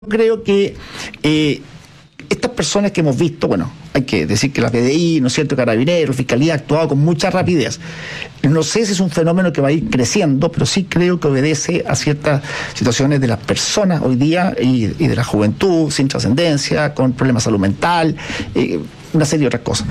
Creo que estas personas que hemos visto, bueno, hay que decir que la PDI, ¿no es cierto?, Carabineros, Fiscalía ha actuado con mucha rapidez. No sé si es un fenómeno que va a ir creciendo, pero sí creo que obedece a ciertas situaciones de las personas hoy día y de la juventud sin trascendencia, con problemas de salud mental, una serie de otras cosas.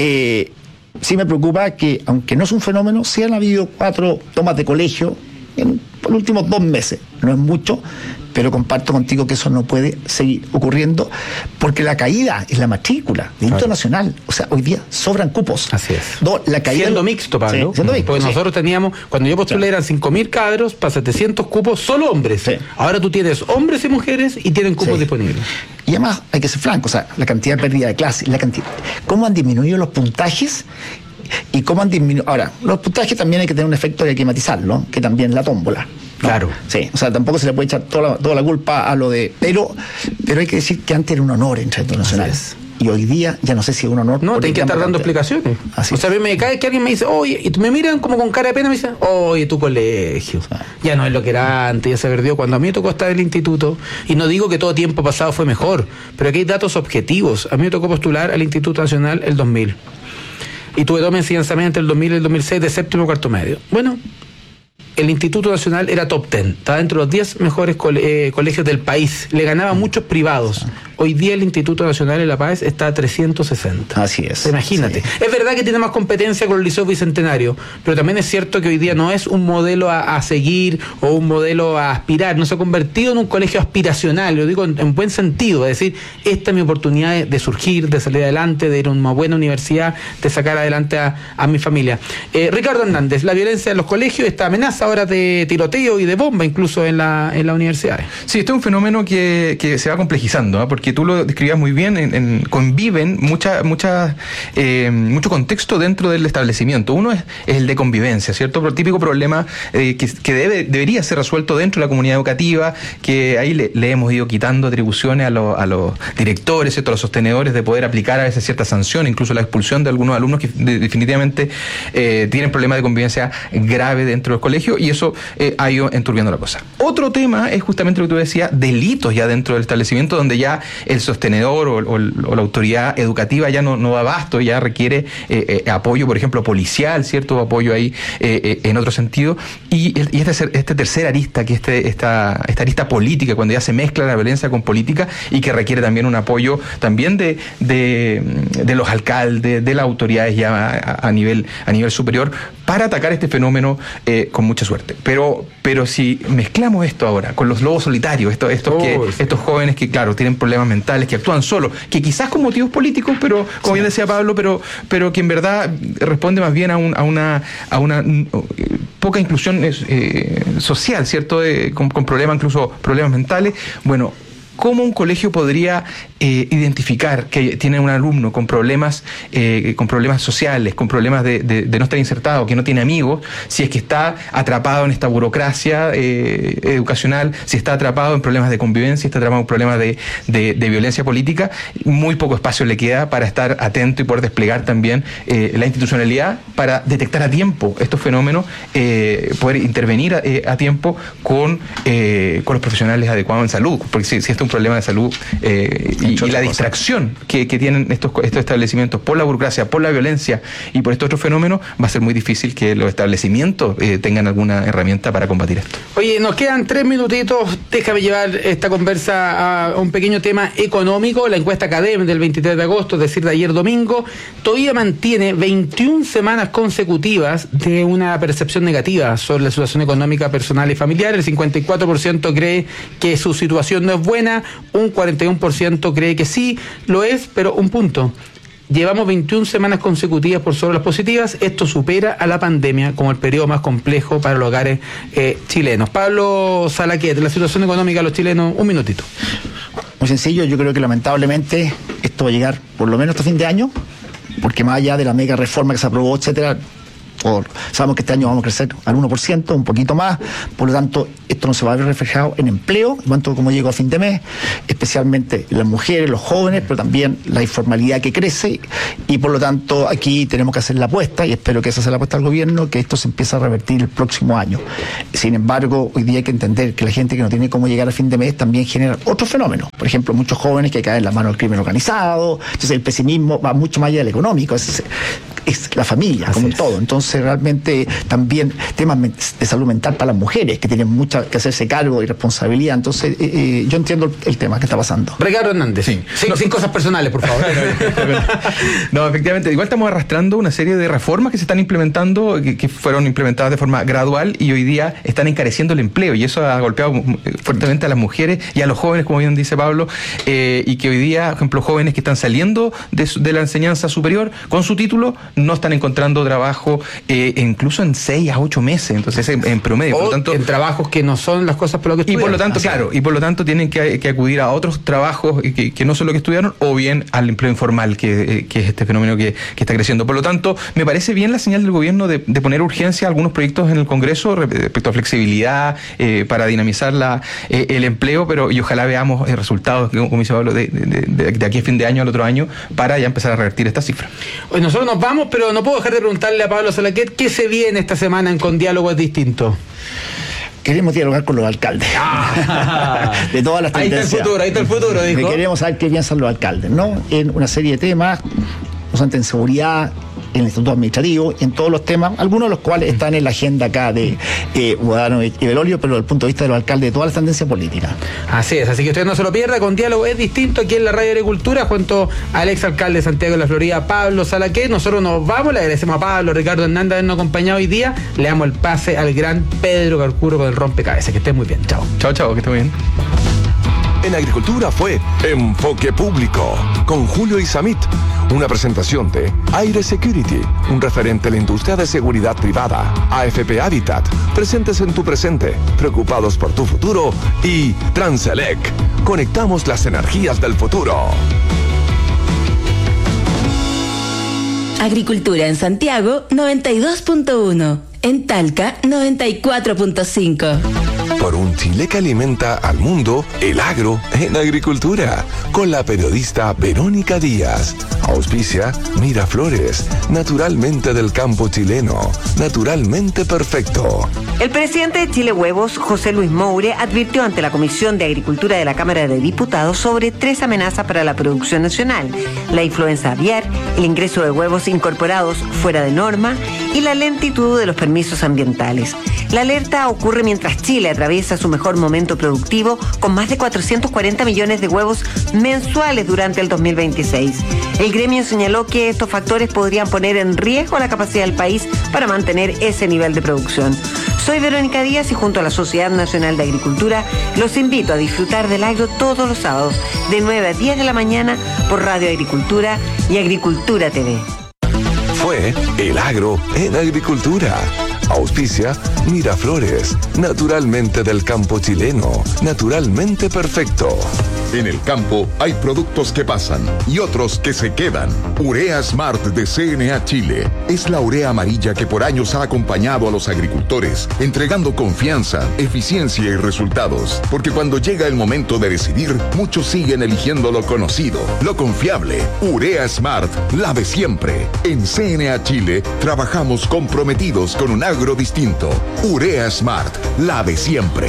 Sí me preocupa que, aunque no es un fenómeno, sí han habido 4 tomas de colegio en los últimos 2 meses. No es mucho, pero comparto contigo que eso no puede seguir ocurriendo, porque la caída es la matrícula de Instituto Nacional. O sea, hoy día sobran cupos. Así es. La caída siendo mixto, Pablo. Sí, siendo mixto, porque nosotros teníamos, cuando yo postulé eran 5.000 cabros para 700 cupos, solo hombres. Sí. Ahora tú tienes hombres y mujeres y tienen cupos disponibles. Y además, hay que ser franco, o sea, la cantidad de pérdida de clase, cómo han disminuido los puntajes y cómo han disminuido. Ahora, los puntajes también hay que tener un efecto que hay que matizarlo, que también la tómbola, ¿no? Claro. Sí, o sea, tampoco se le puede echar toda la culpa a lo de. Pero hay que decir que antes era un honor entrar en nacional. Y hoy día ya no sé si es un honor. No, tenés que estar dando explicaciones. Así o sea, a mí me cae que alguien me dice, oye, y me miran como con cara de pena, me dicen, oye, tu colegio. Ya no es lo que era antes, ya se perdió. Cuando a mí me tocó estar en el instituto, y no digo que todo tiempo pasado fue mejor, pero aquí hay datos objetivos. A mí me tocó postular al Instituto Nacional el 2000. Y tuve 2 enseñanzas entre el 2000 y el 2006 de séptimo y cuarto medio. Bueno, el Instituto Nacional era top 10, estaba dentro de los 10 mejores colegios del país, le ganaba a muchos privados. Hoy día el Instituto Nacional de La Paz está a 360. Así es. Imagínate. Sí. Es verdad que tiene más competencia con el Liceo Bicentenario, pero también es cierto que hoy día no es un modelo a seguir o un modelo a aspirar, no se ha convertido en un colegio aspiracional, lo digo en buen sentido, es decir, esta es mi oportunidad de surgir, de salir adelante, de ir a una buena universidad, de sacar adelante a mi familia. Ricardo Hernández, la violencia en los colegios, esta amenaza ahora de tiroteo y de bomba incluso en las universidades. Sí, este es un fenómeno que se va complejizando, ¿eh? Porque tú lo describías muy bien, conviven mucho contexto dentro del establecimiento. Uno es el de convivencia, ¿cierto? Pero el típico problema que debería ser resuelto dentro de la comunidad educativa, que ahí le hemos ido quitando atribuciones a los directores, ¿cierto? A los sostenedores de poder aplicar a veces ciertas sanciones, incluso la expulsión de algunos alumnos que definitivamente tienen problemas de convivencia grave dentro del colegio, y eso ha ido enturbiando la cosa. Otro tema es justamente lo que tú decías, delitos ya dentro del establecimiento, donde ya el sostenedor o la autoridad educativa ya no da abasto, ya requiere apoyo, por ejemplo, policial, ¿cierto? Apoyo ahí en otro sentido. Y este tercer arista, que esta arista política, cuando ya se mezcla la violencia con política y que requiere también un apoyo también de los alcaldes, de las autoridades ya a nivel superior, para atacar este fenómeno con mucha suerte. Pero si mezclamos esto ahora con los lobos solitarios, estos jóvenes que, claro, tienen problemas mentales, que actúan solos, que quizás con motivos políticos, pero como bien decía Pablo, pero que en verdad responde más bien a una poca inclusión social, ¿cierto? Con problemas, incluso problemas mentales. Bueno, ¿cómo un colegio podría identificar que tiene un alumno con problemas sociales, con problemas de no estar insertado, que no tiene amigos, si es que está atrapado en esta burocracia educacional, si está atrapado en problemas de convivencia, está atrapado en problemas de violencia política? Muy poco espacio le queda para estar atento y poder desplegar también la institucionalidad para detectar a tiempo estos fenómenos, poder intervenir a tiempo con los profesionales adecuados en salud, porque si esto es un problema de salud y la distracción que tienen estos establecimientos por la burocracia, por la violencia y por estos otros fenómenos, va a ser muy difícil que los establecimientos tengan alguna herramienta para combatir esto. Oye, nos quedan 3 minutitos, déjame llevar esta conversa a un pequeño tema económico. La encuesta Academ del 23 de agosto, es decir, de ayer domingo, todavía mantiene 21 semanas consecutivas de una percepción negativa sobre la situación económica personal y familiar. El 54% cree que su situación no es buena, un 41% cree que sí, lo es, pero un punto. Llevamos 21 semanas consecutivas por sobre las positivas. Esto supera a la pandemia como el periodo más complejo para los hogares chilenos. Pablo Salaquet, la situación económica de los chilenos, un minutito. Muy sencillo, yo creo que lamentablemente esto va a llegar por lo menos hasta fin de año, porque más allá de la mega reforma que se aprobó, etcétera, Sabemos que este año vamos a crecer al 1%, un poquito más, por lo tanto, esto no se va a ver reflejado en empleo, en cuanto a cómo llegó a fin de mes, especialmente las mujeres, los jóvenes, pero también la informalidad que crece, y por lo tanto, aquí tenemos que hacer la apuesta, y espero que esa sea la apuesta del gobierno, que esto se empiece a revertir el próximo año. Sin embargo, hoy día hay que entender que la gente que no tiene cómo llegar a fin de mes también genera otros fenómenos. Por ejemplo, muchos jóvenes que caen en las manos del crimen organizado, entonces el pesimismo va mucho más allá del económico, es la familia, como en todo. Entonces, realmente también temas de salud mental para las mujeres, que tienen mucho que hacerse cargo y responsabilidad. Entonces, yo entiendo el tema que está pasando. Ricardo Hernández, sin cosas personales, por favor. No, efectivamente, igual estamos arrastrando una serie de reformas que se están implementando, que fueron implementadas de forma gradual y hoy día están encareciendo el empleo, y eso ha golpeado fuertemente a las mujeres y a los jóvenes, como bien dice Pablo, y que hoy día, por ejemplo, jóvenes que están saliendo de la enseñanza superior con su título no están encontrando trabajo incluso en 6 a 8 meses, entonces en promedio. Por lo tanto, en trabajos que no son las cosas por lo que estudiaron. Y por lo tanto, claro, y por lo tanto tienen que acudir a otros trabajos que no son lo que estudiaron, o bien al empleo informal, que es este fenómeno que está creciendo. Por lo tanto, me parece bien la señal del gobierno de poner urgencia a algunos proyectos en el Congreso respecto a flexibilidad para dinamizar el empleo, pero y ojalá veamos resultados, como dice Pablo, de aquí a fin de año al otro año, para ya empezar a revertir esta cifra. Hoy nosotros nos vamos, pero no puedo dejar de preguntarle a Pablo Salaquet qué se viene esta semana en Con Diálogo es Distinto. Queremos dialogar con los alcaldes de todas las tendencias. Ahí está el futuro, dijo. Queremos saber qué piensan los alcaldes, ¿no? En una serie de temas, no solamente en seguridad, en el Instituto Administrativo, en todos los temas, algunos de los cuales están en la agenda acá de Guadalajara y Belolio, pero desde el punto de vista de los alcaldes de todas las tendencias políticas. Así es, así que usted no se lo pierda, Con Diálogo es Distinto, aquí en la Radio Agricultura, junto al exalcalde de Santiago de la Florida, Pablo Salaquet. Nosotros nos vamos, le agradecemos a Pablo, Ricardo Hernández habernos acompañado hoy día, le damos el pase al gran Pedro Carcuro con el rompecabezas. Que esté muy bien, chao. Chao, que esté muy bien. En Agricultura fue Enfoque Público, con Julio Isamit, una presentación de Aire Security, un referente en la industria de seguridad privada, AFP Habitat, presentes en tu presente, preocupados por tu futuro, y Transelec, conectamos las energías del futuro. Agricultura en Santiago, 92.1. En Talca, 94.5. Por un Chile que alimenta al mundo, el agro en agricultura. Con la periodista Verónica Díaz. Auspicia Miraflores, naturalmente del campo chileno, naturalmente perfecto. El presidente de Chile Huevos, José Luis Moure, advirtió ante la Comisión de Agricultura de la Cámara de Diputados sobre 3 amenazas para la producción nacional: la influenza aviar, el ingreso de huevos incorporados fuera de norma y la lentitud de los permisos ambientales. La alerta ocurre mientras Chile atraviesa su mejor momento productivo, con más de 440 millones de huevos mensuales durante el 2026. El gremio señaló que estos factores podrían poner en riesgo la capacidad del país para mantener ese nivel de producción. Soy Verónica Díaz y junto a la Sociedad Nacional de Agricultura los invito a disfrutar del agro todos los sábados de 9 a 10 de la mañana por Radio Agricultura y Agricultura TV. Fue El Agro en Agricultura. Auspicia Miraflores, naturalmente del campo chileno, naturalmente perfecto. En el campo hay productos que pasan y otros que se quedan. Urea Smart de CNA Chile es la urea amarilla que por años ha acompañado a los agricultores, entregando confianza, eficiencia y resultados. Porque cuando llega el momento de decidir, muchos siguen eligiendo lo conocido, lo confiable. Urea Smart, la de siempre. En CNA Chile trabajamos comprometidos con un agro distinto. Urea Smart, la de siempre.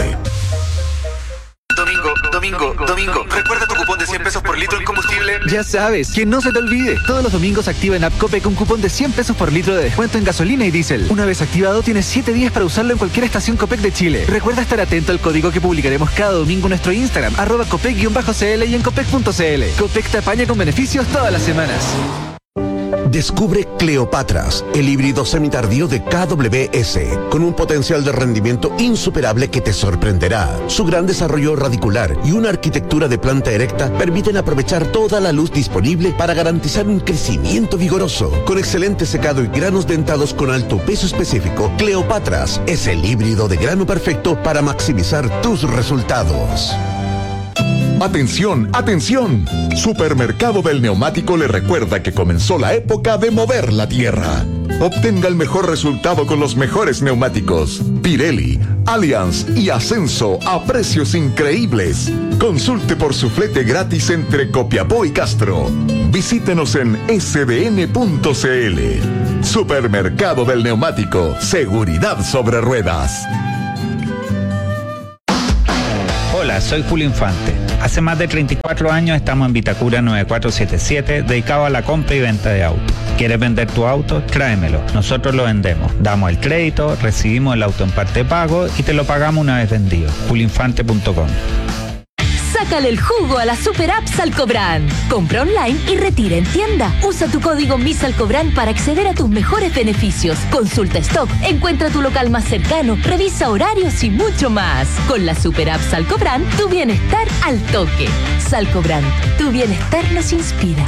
Domingo, recuerda tu cupón de 100 pesos por litro en combustible. Ya sabes, que no se te olvide. Todos los domingos activa en App Copec un cupón de 100 pesos por litro de descuento en gasolina y diésel. Una vez activado, tienes 7 días para usarlo en cualquier estación Copec de Chile. Recuerda estar atento al código que publicaremos cada domingo en nuestro Instagram, @Copec_CL y en Copec.cl. Copec te apaña con beneficios todas las semanas. Descubre Cleopatras, el híbrido semitardío de KWS, con un potencial de rendimiento insuperable que te sorprenderá. Su gran desarrollo radicular y una arquitectura de planta erecta permiten aprovechar toda la luz disponible para garantizar un crecimiento vigoroso. Con excelente secado y granos dentados con alto peso específico, Cleopatras es el híbrido de grano perfecto para maximizar tus resultados. ¡Atención, atención! Supermercado del Neumático le recuerda que comenzó la época de mover la tierra. Obtenga el mejor resultado con los mejores neumáticos. Pirelli, Allianz y Ascenso a precios increíbles. Consulte por su flete gratis entre Copiapó y Castro. Visítenos en sdn.cl. Supermercado del Neumático. Seguridad sobre ruedas. Hola, soy Julio Infante. Hace más de 34 años estamos en Vitacura 9477, dedicado a la compra y venta de autos. ¿Quieres vender tu auto? Tráemelo. Nosotros lo vendemos. Damos el crédito, recibimos el auto en parte de pago y te lo pagamos una vez vendido. julioinfante.com. Sácale el jugo a la super app Salcobran. Compra online y retira en tienda. Usa tu código MISALCOBRAN para acceder a tus mejores beneficios. Consulta stock, encuentra tu local más cercano, revisa horarios y mucho más. Con la super app Salcobran, tu bienestar al toque. Salcobran, tu bienestar nos inspira.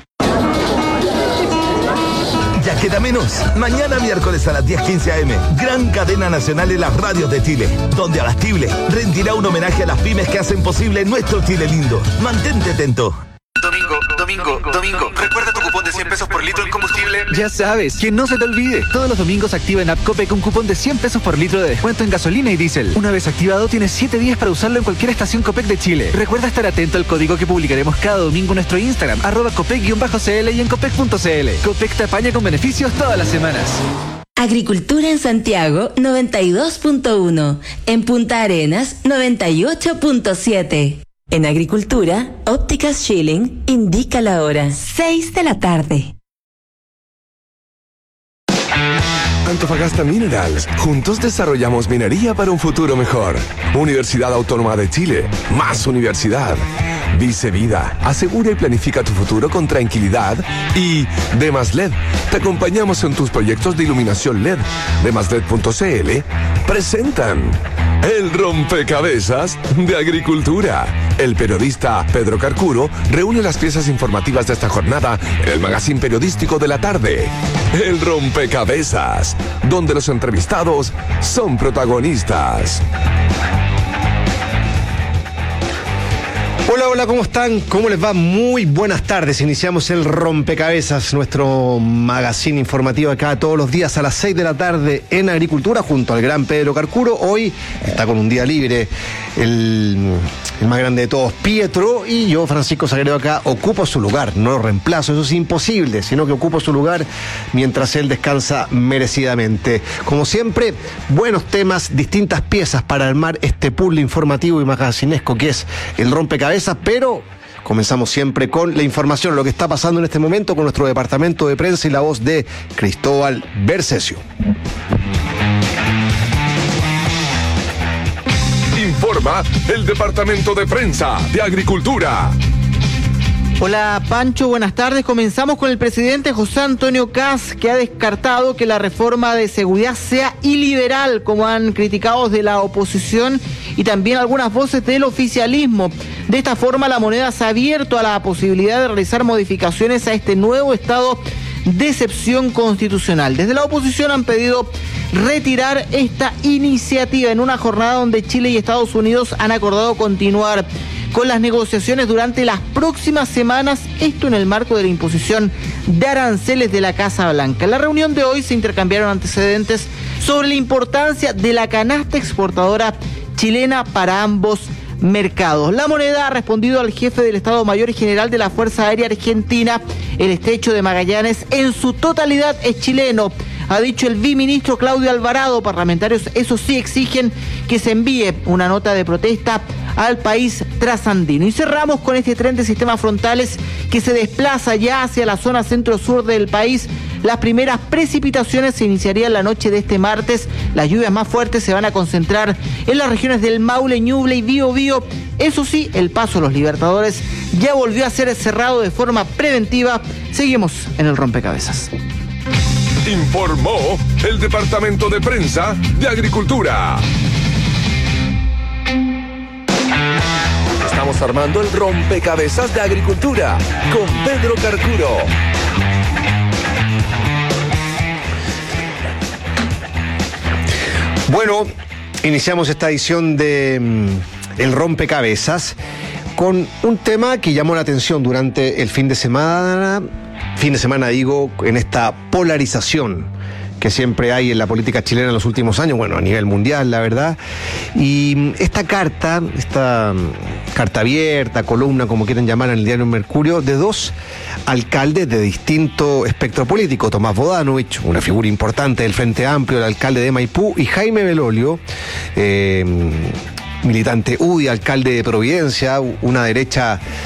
Ya queda menos. Mañana miércoles a las 10:15 am, gran cadena nacional en las radios de Chile, donde Abastible rendirá un homenaje a las pymes que hacen posible nuestro Chile lindo. Mantente atento. Domingo, recuerda tu cupón de 100 pesos por litro en combustible. Ya sabes, que no se te olvide. Todos los domingos activa en AppCopec un cupón de 100 pesos por litro de descuento en gasolina y diésel. Una vez activado, tienes 7 días para usarlo en cualquier estación Copec de Chile. Recuerda estar atento al código que publicaremos cada domingo en nuestro Instagram, @Copec_CL y en Copec.cl. Copec te apaña con beneficios todas las semanas. Agricultura en Santiago 92.1. En Punta Arenas 98.7. En Agricultura, Ópticas Schilling indica la hora. 6 de la tarde. Antofagasta Minerals. Juntos desarrollamos minería para un futuro mejor. Universidad Autónoma de Chile. Más universidad. Vice Vida. Asegura y planifica tu futuro con tranquilidad. Y Demas LED. Te acompañamos en tus proyectos de iluminación LED. Demasled.cl presentan El Rompecabezas de Agricultura. El periodista Pedro Carcuro reúne las piezas informativas de esta jornada en el magazine periodístico de la tarde. El Rompecabezas, donde los entrevistados son protagonistas. Hola, ¿cómo están? ¿Cómo les va? Muy buenas tardes. Iniciamos el Rompecabezas, nuestro magazine informativo acá todos los días a las 6 de la tarde en Agricultura junto al gran Pedro Carcuro. Hoy está con un día libre el más grande de todos, Pietro, y yo, Francisco Sagredo, acá ocupo su lugar. No lo reemplazo, eso es imposible, sino que ocupo su lugar mientras él descansa merecidamente. Como siempre, buenos temas, distintas piezas para armar este puzzle informativo y magacinesco que es el Rompecabezas, pero comenzamos siempre con la información, lo que está pasando en este momento con nuestro departamento de prensa y la voz de Cristóbal Bercesio. Informa el Departamento de Prensa de Agricultura. Hola Pancho, buenas tardes. Comenzamos con el presidente José Antonio Kast, que ha descartado que la reforma de seguridad sea iliberal, como han criticado de la oposición y también algunas voces del oficialismo. De esta forma, la moneda se ha abierto a la posibilidad de realizar modificaciones a este nuevo estado de excepción constitucional. Desde la oposición han pedido retirar esta iniciativa en una jornada donde Chile y Estados Unidos han acordado continuar con las negociaciones durante las próximas semanas, esto en el marco de la imposición de aranceles de la Casa Blanca. En la reunión de hoy se intercambiaron antecedentes sobre la importancia de la canasta exportadora chilena para ambos mercados. La moneda ha respondido al jefe del Estado Mayor General de la Fuerza Aérea Argentina: el estrecho de Magallanes en su totalidad es chileno, ha dicho el viceministro Claudio Alvarado. Parlamentarios, eso sí, exigen que se envíe una nota de protesta al país trasandino. Y cerramos con este tren de sistemas frontales que se desplaza ya hacia la zona centro-sur del país. Las primeras precipitaciones se iniciarían la noche de este martes. Las lluvias más fuertes se van a concentrar en las regiones del Maule, Ñuble y Biobío. Eso sí, el paso a los Libertadores ya volvió a ser cerrado de forma preventiva. Seguimos en el Rompecabezas. Informó el Departamento de Prensa de Agricultura. Estamos armando el Rompecabezas de Agricultura con Pedro Carcuro. Bueno, iniciamos esta edición de El Rompecabezas con un tema que llamó la atención durante el fin de semana digo, en esta polarización que siempre hay en la política chilena en los últimos años, bueno, a nivel mundial, la verdad. Y esta carta abierta, columna, como quieran llamar en el diario Mercurio, de dos alcaldes de distinto espectro político, Tomás Bodanovich, una figura importante del Frente Amplio, el alcalde de Maipú, y Jaime Belolio, militante UDI, alcalde de Providencia, una derecha